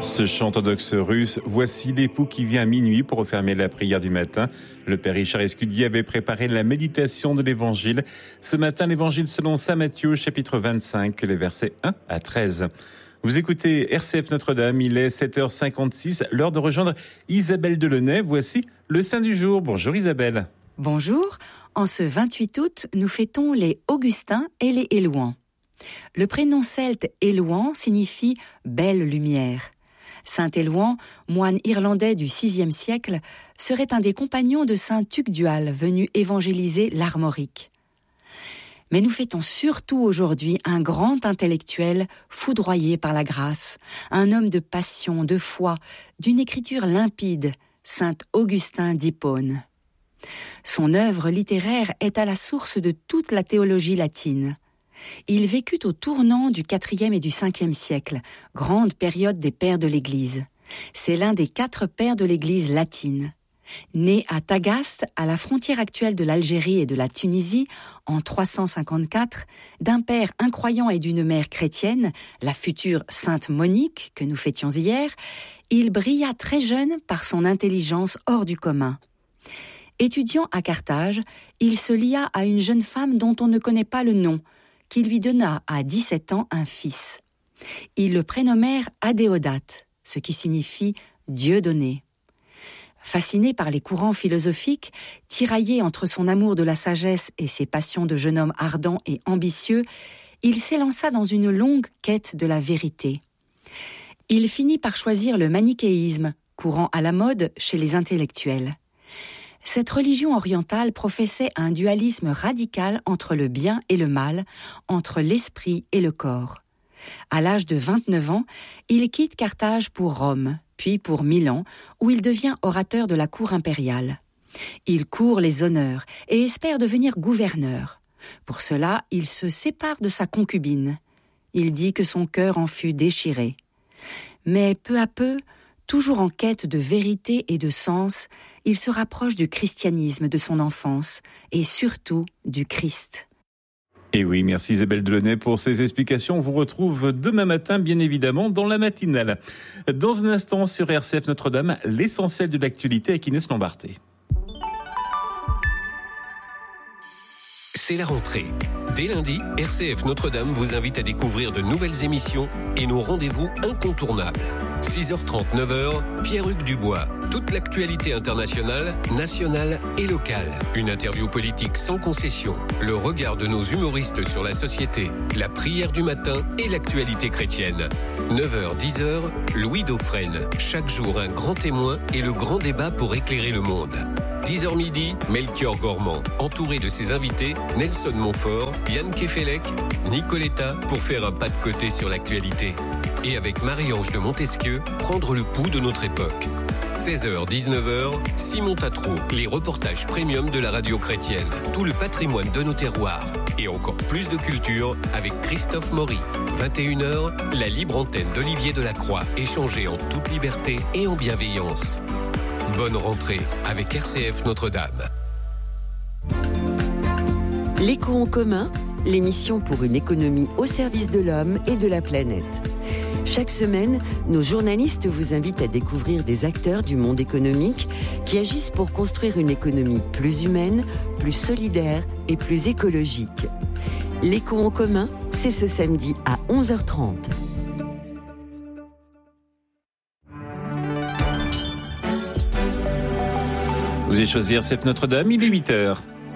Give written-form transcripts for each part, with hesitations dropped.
Ce chant orthodoxe russe, voici l'époux qui vient à minuit pour refermer la prière du matin. Le père Richard Escudier avait préparé la méditation de l'évangile. Ce matin, l'évangile selon saint Matthieu, chapitre 25, les versets 1 à 13. Vous écoutez RCF Notre-Dame, il est 7h56, l'heure de rejoindre Isabelle Delaunay. Voici le saint du jour. Bonjour Isabelle. Bonjour, en ce 28 août, nous fêtons les Augustins et les Élouans. Le prénom celte Élouan signifie « belle lumière ». Saint Élouan, moine irlandais du VIe siècle, serait un des compagnons de saint Tugdual, venu évangéliser l'Armorique. Mais nous fêtons surtout aujourd'hui un grand intellectuel foudroyé par la grâce, un homme de passion, de foi, d'une écriture limpide, saint Augustin d'Hippone. Son œuvre littéraire est à la source de toute la théologie latine. Il vécut au tournant du IVe et du Ve siècle, grande période des pères de l'Église. C'est l'un des 4 pères de l'Église latine. Né à Tagaste, à la frontière actuelle de l'Algérie et de la Tunisie, en 354, d'un père incroyant et d'une mère chrétienne, la future sainte Monique, que nous fêtions hier, il brilla très jeune par son intelligence hors du commun. Étudiant à Carthage, il se lia à une jeune femme dont on ne connaît pas le nom, qui lui donna à 17 ans un fils. Ils le prénommèrent Adéodate, ce qui signifie « Dieu donné ». Fasciné par les courants philosophiques, tiraillé entre son amour de la sagesse et ses passions de jeune homme ardent et ambitieux, il s'élança dans une longue quête de la vérité. Il finit par choisir le manichéisme, courant à la mode chez les intellectuels. Cette religion orientale professait un dualisme radical entre le bien et le mal, entre l'esprit et le corps. À l'âge de 29 ans, il quitte Carthage pour Rome, puis pour Milan, où il devient orateur de la cour impériale. Il court les honneurs et espère devenir gouverneur. Pour cela, il se sépare de sa concubine. Il dit que son cœur en fut déchiré. Mais peu à peu, toujours en quête de vérité et de sens, il se rapproche du christianisme de son enfance et surtout du Christ. Et oui, merci Isabelle Delaunay pour ces explications. On vous retrouve demain matin, bien évidemment, dans la matinale. Dans un instant, sur RCF Notre-Dame, l'essentiel de l'actualité avec Inès Lambarté. C'est la rentrée. Dès lundi, RCF Notre-Dame vous invite à découvrir de nouvelles émissions et nos rendez-vous incontournables. 6h30, 9h, Pierre-Hugues Dubois. Toute l'actualité internationale, nationale et locale. Une interview politique sans concession. Le regard de nos humoristes sur la société, la prière du matin et l'actualité chrétienne. 9h, 10h, Louis Dauphren. Chaque jour, un grand témoin et le grand débat pour éclairer le monde. 10h midi, Melchior Gormand, entouré de ses invités, Nelson Montfort, Yann Kefelec, Nicoletta, pour faire un pas de côté sur l'actualité. Et avec Marie-Ange de Montesquieu, prendre le pouls de notre époque. 16h, 19h, Simon Tatro, les reportages premium de la radio chrétienne. Tout le patrimoine de nos terroirs. Et encore plus de culture avec Christophe Maury. 21h, la libre antenne d'Olivier Delacroix, échangée en toute liberté et en bienveillance. Bonne rentrée avec RCF Notre-Dame. L'écho en commun, l'émission pour une économie au service de l'homme et de la planète. Chaque semaine, nos journalistes vous invitent à découvrir des acteurs du monde économique qui agissent pour construire une économie plus humaine, plus solidaire et plus écologique. L'écho en commun, c'est ce samedi à 11h30. Vous avez choisi RCF Notre-Dame, il est 8h.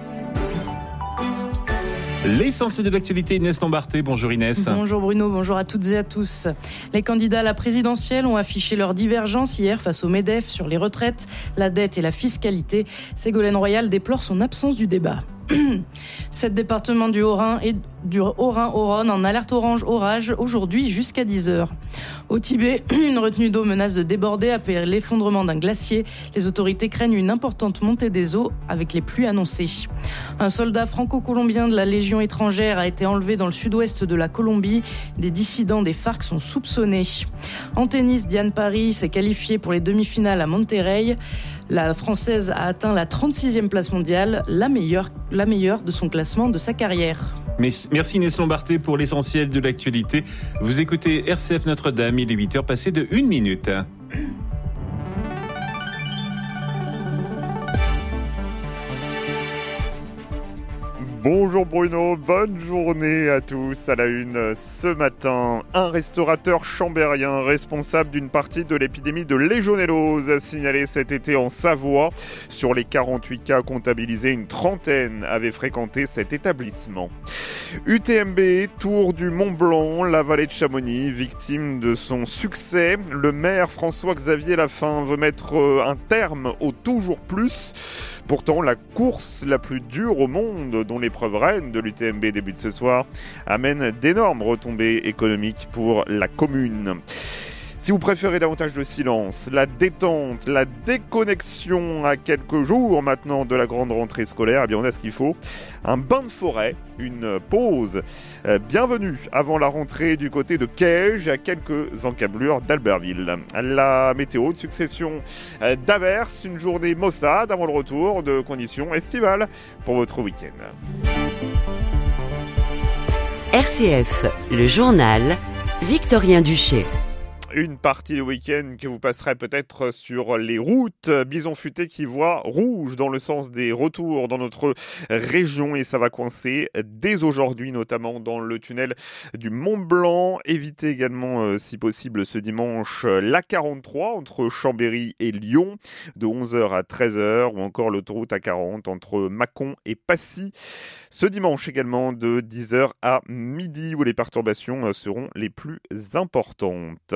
L'essentiel de l'actualité, Inès Lambarté. Bonjour Inès. Bonjour Bruno, bonjour à toutes et à tous. Les candidats à la présidentielle ont affiché leur divergence hier face au MEDEF sur les retraites, la dette et la fiscalité. Ségolène Royal déplore son absence du débat. 7 départements du Haut-Rhin et du Haut-Rhin-Haut-Rhône en alerte orange orage aujourd'hui jusqu'à 10h. Au Tibet, une retenue d'eau menace de déborder après l'effondrement d'un glacier. Les autorités craignent une importante montée des eaux avec les pluies annoncées. Un soldat franco-colombien de la Légion étrangère a été enlevé dans le sud-ouest de la Colombie. Des dissidents des FARC sont soupçonnés. En tennis, Diane Paris s'est qualifiée pour les demi-finales à Monterrey. La Française a atteint la 36e place mondiale, la meilleure de son classement de sa carrière. Merci Inès Lombarté pour l'essentiel de l'actualité. Vous écoutez RCF Notre-Dame, il est 8h passé de 1 minute. Bonjour Bruno, bonne journée à tous. À la une ce matin, un restaurateur chambérien responsable d'une partie de l'épidémie de légionellose signalée cet été en Savoie. Sur les 48 cas comptabilisés, une trentaine avaient fréquenté cet établissement. UTMB, Tour du Mont-Blanc, la vallée de Chamonix, victime de son succès. Le maire François-Xavier Lafin veut mettre un terme au toujours plus. Pourtant, la course la plus dure au monde, dont l'épreuve reine de l'UTMB débute ce soir, amène d'énormes retombées économiques pour la commune. Si vous préférez davantage de silence, la détente, la déconnexion à quelques jours maintenant de la grande rentrée scolaire, eh bien on a ce qu'il faut. Un bain de forêt, une pause bienvenue avant la rentrée du côté de Caige, à quelques encablures d'Albertville. La météo de succession d'averses, une journée maussade avant le retour de conditions estivales pour votre week-end. RCF, le journal, Victorien Duché. Une partie du week-end que vous passerez peut-être sur les routes. Bison futé qui voit rouge dans le sens des retours dans notre région et ça va coincer dès aujourd'hui, notamment dans le tunnel du Mont-Blanc. Évitez également, si possible, ce dimanche l'A43 entre Chambéry et Lyon de 11h à 13h ou encore l'autoroute A40 entre Mâcon et Passy. Ce dimanche également de 10h à midi où les perturbations seront les plus importantes.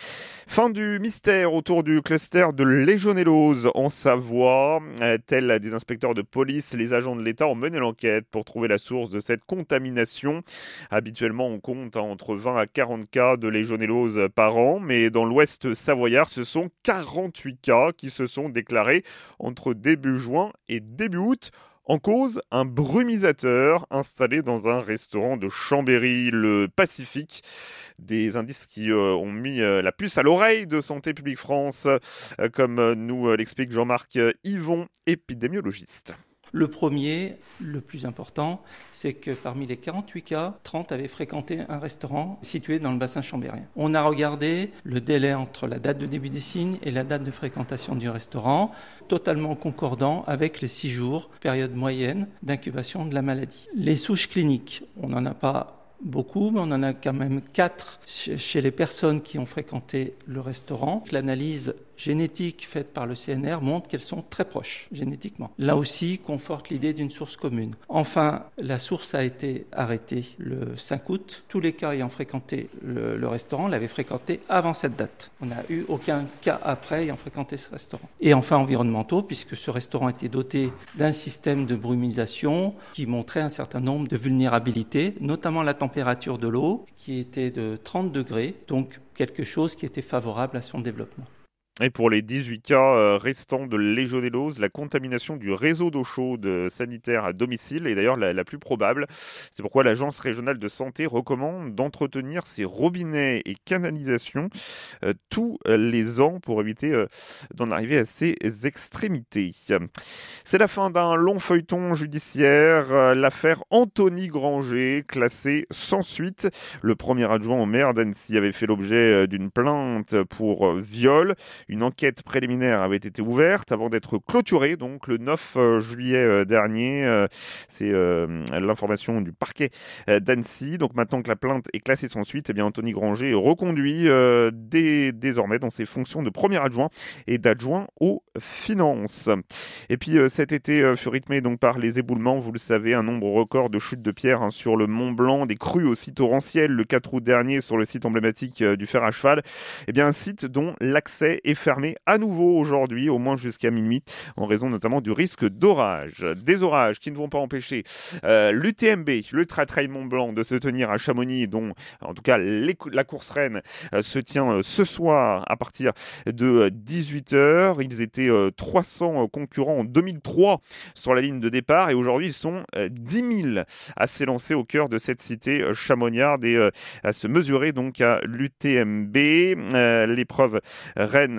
Fin du mystère autour du cluster de légionellose en Savoie. Tels des inspecteurs de police, les agents de l'État ont mené l'enquête pour trouver la source de cette contamination. Habituellement, on compte entre 20 à 40 cas de légionellose par an, mais dans l'ouest savoyard, ce sont 48 cas qui se sont déclarés entre début juin et début août. En cause, un brumisateur installé dans un restaurant de Chambéry, le Pacifique. Des indices qui ont mis la puce à l'oreille de Santé publique France, comme nous l'explique Jean-Marc Yvon, épidémiologiste. Le premier, le plus important, c'est que parmi les 48 cas, 30 avaient fréquenté un restaurant situé dans le bassin chambérien. On a regardé le délai entre la date de début des signes et la date de fréquentation du restaurant, totalement concordant avec les 6 jours, période moyenne d'incubation de la maladie. Les souches cliniques, on n'en a pas beaucoup, mais on en a quand même 4 chez les personnes qui ont fréquenté le restaurant. L'analyse génétique faite par le CNR montre qu'elles sont très proches génétiquement. Là aussi, conforte l'idée d'une source commune. Enfin, la source a été arrêtée le 5 août. Tous les cas ayant fréquenté le restaurant l'avaient fréquenté avant cette date. On n'a eu aucun cas après ayant fréquenté ce restaurant. Et enfin, environnementaux, puisque ce restaurant était doté d'un système de brumisation qui montrait un certain nombre de vulnérabilités, notamment la température de l'eau qui était de 30 degrés, donc quelque chose qui était favorable à son développement. Et pour les 18 cas restants de légionellose, la contamination du réseau d'eau chaude sanitaire à domicile est d'ailleurs la plus probable. C'est pourquoi l'Agence régionale de santé recommande d'entretenir ses robinets et canalisations tous les ans pour éviter d'en arriver à ces extrémités. C'est la fin d'un long feuilleton judiciaire, l'affaire Anthony Granger, classée sans suite. Le premier adjoint au maire d'Annecy avait fait l'objet d'une plainte pour viol. Une enquête préliminaire avait été ouverte avant d'être clôturée, donc le 9 juillet dernier. C'est l'information du parquet d'Annecy. Donc maintenant que la plainte est classée sans suite, eh bien Anthony Granger est reconduit désormais dans ses fonctions de premier adjoint et d'adjoint aux finances. Et puis cet été fut rythmé donc par les éboulements, vous le savez, un nombre record de chutes de pierres sur le Mont Blanc, des crues aussi torrentielles le 4 août dernier sur le site emblématique du fer à cheval. Eh bien un site dont l'accès est fermé à nouveau aujourd'hui, au moins jusqu'à minuit, en raison notamment du risque d'orage. Des orages qui ne vont pas empêcher l'UTMB, l'Ultra Trail Mont Blanc, de se tenir à Chamonix, dont en tout cas la course reine se tient ce soir à partir de 18h. Ils étaient 300 concurrents en 2003 sur la ligne de départ et aujourd'hui ils sont 10 000 à s'élancer au cœur de cette cité chamonniarde et à se mesurer donc à l'UTMB. L'épreuve reine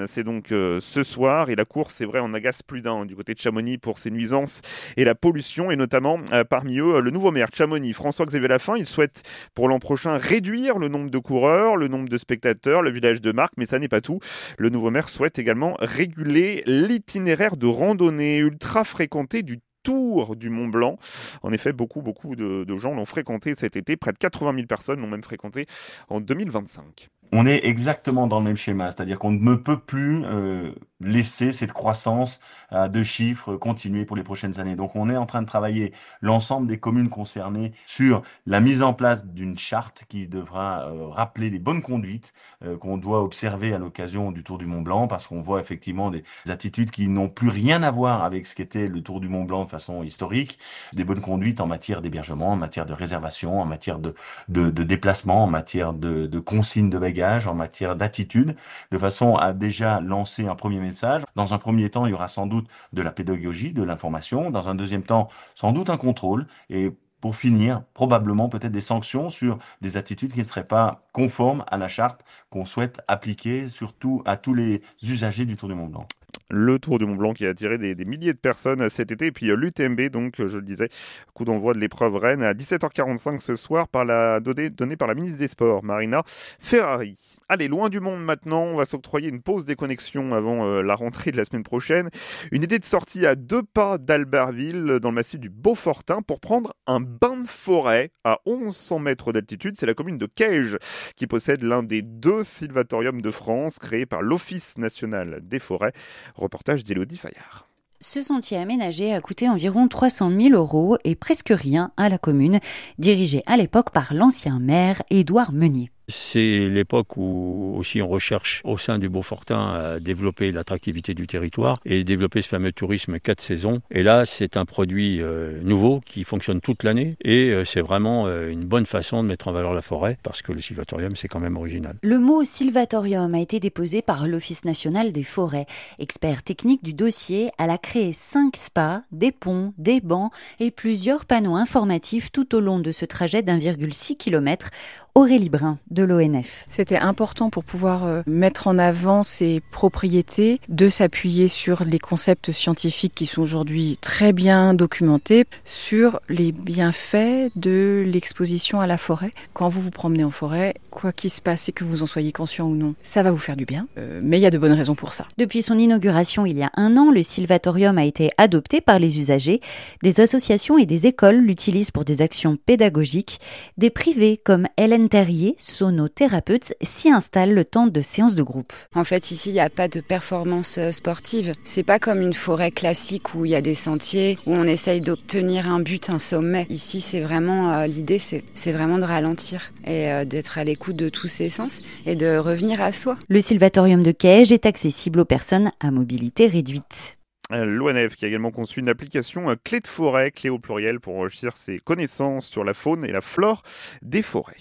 Week-end, c'est donc ce soir. Et la course, c'est vrai, en agace plus d'un du côté de Chamonix pour ses nuisances et la pollution. Et notamment, parmi eux, le nouveau maire de Chamonix, François-Xavier Lafin. Il souhaite pour l'an prochain réduire le nombre de coureurs, le nombre de spectateurs, le village de marque. Mais ça n'est pas tout. Le nouveau maire souhaite également réguler l'itinéraire de randonnée ultra fréquenté du Tour du Mont Blanc. En effet, beaucoup de gens l'ont fréquenté cet été. Près de 80 000 personnes l'ont même fréquenté en 2025. On est exactement dans le même schéma, c'est-à-dire qu'on ne peut plus laisser cette croissance à 2 chiffres continuer pour les prochaines années. Donc on est en train de travailler l'ensemble des communes concernées sur la mise en place d'une charte qui devra rappeler les bonnes conduites qu'on doit observer à l'occasion du Tour du Mont Blanc, parce qu'on voit effectivement des attitudes qui n'ont plus rien à voir avec ce qu'était le Tour du Mont Blanc de façon historique, des bonnes conduites en matière d'hébergement, en matière de réservation, en matière de déplacement, en matière de consignes de bagages, en matière d'attitude, de façon à déjà lancer un premier message. Dans un premier temps, il y aura sans doute de la pédagogie, de l'information. Dans un deuxième temps, sans doute un contrôle. Et pour finir, probablement peut-être des sanctions sur des attitudes qui ne seraient pas conformes à la charte qu'on souhaite appliquer, surtout à tous les usagers du Tour du Mont Blanc. Le Tour du Mont Blanc qui a attiré des milliers de personnes cet été. Et puis l'UTMB, donc je le disais, coup d'envoi de l'épreuve Rennes à 17h45 ce soir, donnée par la ministre des Sports, Marina Ferrari. Allez, loin du monde maintenant, on va s'octroyer une pause déconnexion avant la rentrée de la semaine prochaine. Une idée de sortie à 2 pas d'Albertville, dans le massif du Beaufortin, pour prendre un bain de forêt à 1100 mètres d'altitude. C'est la commune de Caige qui possède l'un des 2 sylvatoriums de France créés par l'Office national des forêts. Reportage d'Élodie Fayard. Ce sentier aménagé a coûté environ 300 000 € et presque rien à la commune, dirigée à l'époque par l'ancien maire Édouard Meunier. C'est l'époque où aussi on recherche au sein du Beaufortin à développer l'attractivité du territoire et développer ce fameux tourisme 4 saisons. Et là, c'est un produit nouveau qui fonctionne toute l'année et c'est vraiment une bonne façon de mettre en valeur la forêt parce que le sylvatorium, c'est quand même original. Le mot sylvatorium a été déposé par l'Office national des forêts. Expert technique du dossier, elle a créé 5 spas, des ponts, des bancs et plusieurs panneaux informatifs tout au long de ce trajet d'1,6 km. Aurélie Brun de l'ONF. C'était important pour pouvoir mettre en avant ces propriétés, de s'appuyer sur les concepts scientifiques qui sont aujourd'hui très bien documentés, sur les bienfaits de l'exposition à la forêt. Quand vous vous promenez en forêt, quoi qu'il se passe et que vous en soyez conscient ou non, ça va vous faire du bien, mais il y a de bonnes raisons pour ça. Depuis son inauguration il y a 1 an, le sylvatorium a été adopté par les usagers. Des associations et des écoles l'utilisent pour des actions pédagogiques. Des privés comme Hélène Terrier, sonothérapeute, s'y installe le temps de séances de groupe. En fait, ici, il n'y a pas de performance sportive. C'est pas comme une forêt classique où il y a des sentiers, où on essaye d'obtenir un but, un sommet. Ici, c'est vraiment, l'idée, c'est vraiment de ralentir et d'être à l'écoute de tous ses sens et de revenir à soi. Le sylvatorium de Caige est accessible aux personnes à mobilité réduite. L'ONF qui a également conçu une application clé de forêt, clé au pluriel, pour enrichir ses connaissances sur la faune et la flore des forêts.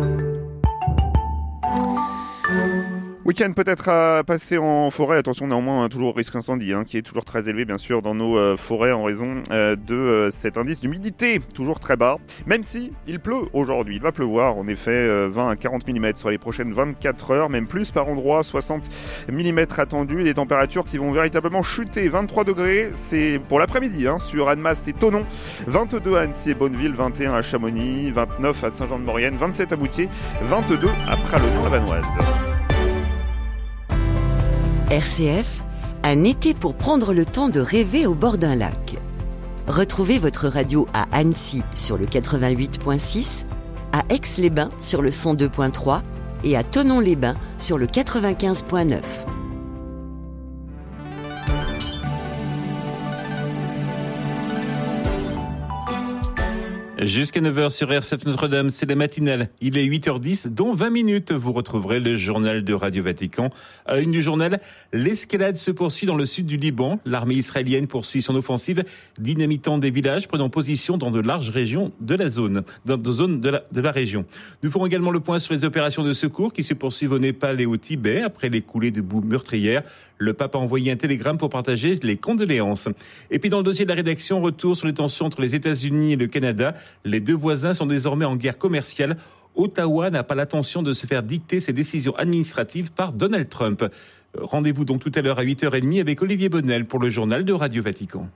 Week-end peut-être à passer en forêt. Attention néanmoins, toujours au risque incendie, qui est toujours très élevé bien sûr dans nos forêts en raison de cet indice d'humidité toujours très bas. Même si il pleut aujourd'hui, il va pleuvoir en effet 20 à 40 mm sur les prochaines 24 heures, même plus par endroit, 60 mm attendus, des températures qui vont véritablement chuter. 23 degrés, c'est pour l'après-midi sur Annemasse et Thonon, 22 à Annecy et Bonneville, 21 à Chamonix, 29 à Saint-Jean-de-Maurienne, 27 à Moutier, 22 à Pralognan-la-Vanoise. RCF, un été pour prendre le temps de rêver au bord d'un lac. Retrouvez votre radio à Annecy sur le 88.6, à Aix-les-Bains sur le 102.3 et à Thonon-les-Bains sur le 95.9. Jusqu'à 9h sur RCF Notre-Dame, c'est la matinale. Il est 8h10, dans 20 minutes, vous retrouverez le journal de Radio Vatican. À la une du journal, l'escalade se poursuit dans le sud du Liban. L'armée israélienne poursuit son offensive, dynamitant des villages, prenant position dans de larges régions de la zone, de la région. Nous ferons également le point sur les opérations de secours qui se poursuivent au Népal et au Tibet après les coulées de boue meurtrières. Le pape a envoyé un télégramme pour partager les condoléances. Et puis dans le dossier de la rédaction, retour sur les tensions entre les États-Unis et le Canada. Les deux voisins sont désormais en guerre commerciale. Ottawa n'a pas l'intention de se faire dicter ses décisions administratives par Donald Trump. Rendez-vous donc tout à l'heure à 8h30 avec Olivier Bonnel pour le journal de Radio Vatican.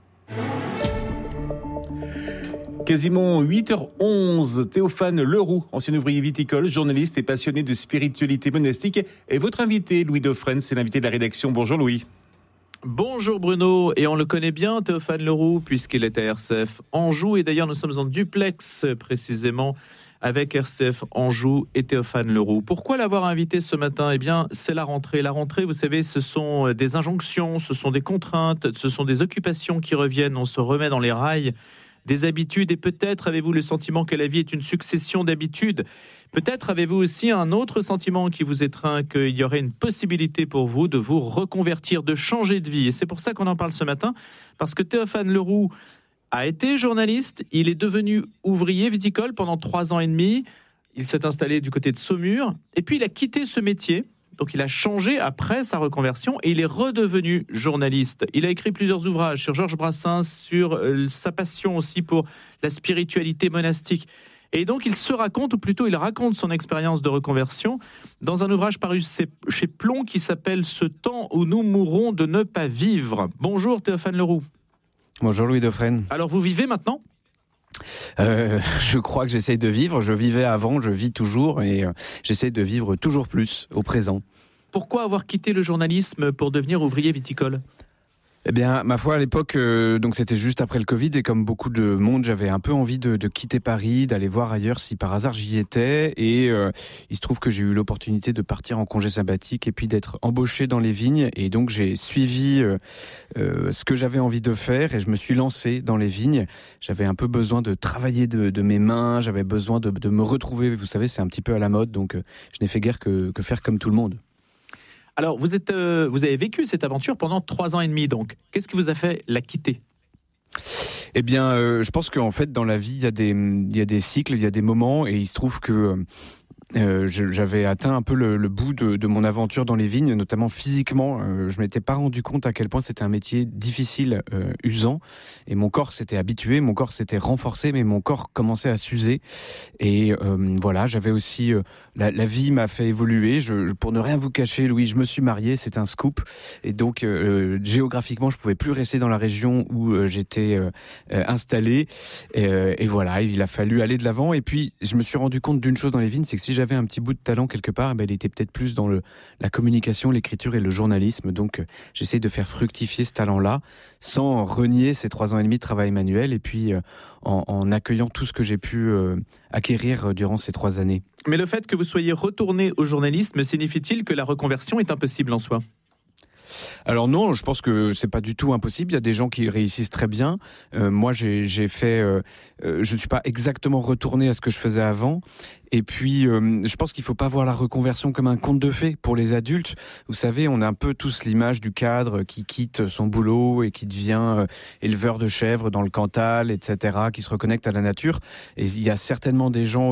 Quasiment 8h11, Théophane Leroux, ancien ouvrier viticole, journaliste et passionné de spiritualité monastique, est votre invité. Louis Dauphren, c'est l'invité de la rédaction. Bonjour Louis. Bonjour Bruno, et on le connaît bien Théophane Leroux puisqu'il est à RCF Anjou, et d'ailleurs nous sommes en duplex précisément avec RCF Anjou et Théophane Leroux. Pourquoi l'avoir invité ce matin ? Eh bien, c'est la rentrée. La rentrée, vous savez, ce sont des injonctions, ce sont des contraintes, ce sont des occupations qui reviennent, on se remet dans les rails des habitudes, et peut-être avez-vous le sentiment que la vie est une succession d'habitudes. Peut-être avez-vous aussi un autre sentiment qui vous étreint, qu'il y aurait une possibilité pour vous de vous reconvertir, de changer de vie. Et c'est pour ça qu'on en parle ce matin, parce que Théophane Leroux a été journaliste, il est devenu ouvrier viticole pendant 3 ans et demi, il s'est installé du côté de Saumur, et puis il a quitté ce métier. Donc il a changé après sa reconversion et il est redevenu journaliste. Il a écrit plusieurs ouvrages sur Georges Brassens, sur sa passion aussi pour la spiritualité monastique. Et donc il se raconte, ou plutôt il raconte son expérience de reconversion dans un ouvrage paru chez Plomb qui s'appelle « Ce temps où nous mourrons de ne pas vivre ». Bonjour Théophane Leroux. Bonjour Louis Dauphren. Alors vous vivez maintenant ? Je crois que j'essaye de vivre. Je vivais avant, je vis toujours, et j'essaye de vivre toujours plus au présent. Pourquoi avoir quitté le journalisme pour devenir ouvrier viticole ? Eh bien, ma foi, à l'époque, donc c'était juste après le Covid, et comme beaucoup de monde, j'avais un peu envie de quitter Paris, d'aller voir ailleurs si par hasard j'y étais, et il se trouve que j'ai eu l'opportunité de partir en congé sabbatique et puis d'être embauché dans les vignes, et donc j'ai suivi ce que j'avais envie de faire, et je me suis lancé dans les vignes. J'avais un peu besoin de travailler de mes mains, j'avais besoin de me retrouver, vous savez, c'est un petit peu à la mode, donc je n'ai fait guère que faire comme tout le monde. Alors, vous avez vécu cette aventure pendant 3 ans et demi, donc. Qu'est-ce qui vous a fait la quitter ? Eh bien, je pense qu'en fait, dans la vie, il y a des cycles, il y a des moments, et il se trouve que j'avais atteint un peu le bout de mon aventure dans les vignes, notamment physiquement. Je m'étais pas rendu compte à quel point c'était un métier difficile, usant, et mon corps s'était habitué, mon corps s'était renforcé, mais mon corps commençait à s'user. Et voilà, j'avais aussi la vie m'a fait évoluer. Pour ne rien vous cacher, Louis, je me suis marié, c'est un scoop, et donc géographiquement, je pouvais plus rester dans la région où j'étais installé. Et voilà, il a fallu aller de l'avant. Et puis, je me suis rendu compte d'une chose dans les vignes, c'est que si j'avais un petit bout de talent quelque part, il était peut-être plus dans la communication, l'écriture et le journalisme. Donc, j'essaye de faire fructifier ce talent-là, sans renier ces 3 ans et demi de travail manuel, et puis en accueillant tout ce que j'ai pu acquérir durant ces 3 années. Mais le fait que vous soyez retourné au journalisme signifie-t-il que la reconversion est impossible en soi ? Alors non, je pense que c'est pas du tout impossible. Il y a des gens qui réussissent très bien. Moi, j'ai fait. Je ne suis pas exactement retourné à ce que je faisais avant. Et puis, je pense qu'il faut pas voir la reconversion comme un conte de fées pour les adultes. Vous savez, on a un peu tous l'image du cadre qui quitte son boulot et qui devient éleveur de chèvres dans le Cantal, etc., qui se reconnecte à la nature. Et il y a certainement des gens